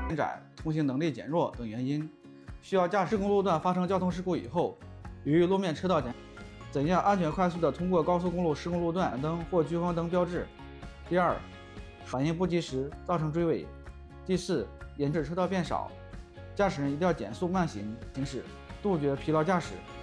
进展、通行能力减弱等原因，需要驾驶公路段发生交通事故以后，由于路面车道减，怎样安全快速地通过高速公路施工路段闪灯或聚光灯标志。第二，反应不及时造成追尾。第四，引致车道变少，驾驶人一定要减速慢行行驶，杜绝疲劳驾驶。